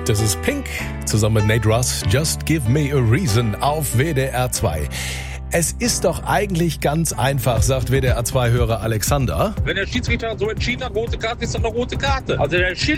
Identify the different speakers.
Speaker 1: Das ist Pink zusammen mit Nate Russ. Just Give Me a Reason auf WDR 2. Es ist doch eigentlich ganz einfach, sagt WDR 2-Hörer Alexander.
Speaker 2: Wenn der Schiedsrichter so entschieden hat, rote Karte ist doch eine rote Karte. Also der